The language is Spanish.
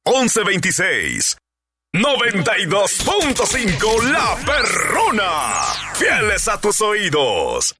1126. 92.5 La Perrona. Fieles a tus oídos.